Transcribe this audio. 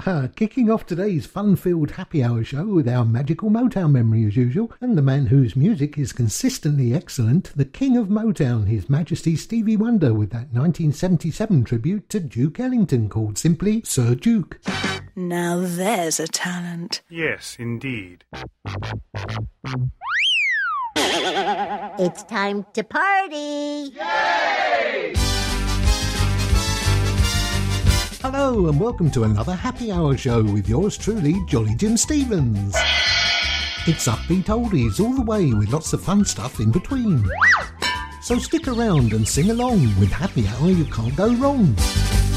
Kicking off today's fun-filled happy hour show with our magical Motown memory as usual, and the man whose music is consistently excellent, the king of Motown, His Majesty Stevie Wonder, with that 1977 tribute to Duke Ellington called simply Sir Duke. Now there's a talent. Yes, indeed. It's time to party! Yay! Hello and welcome to another happy hour show with yours truly, Jolly Jim Stevens. It's upbeat oldies all the way with lots of fun stuff in between. So stick around and sing along with Happy Hour, you can't go wrong.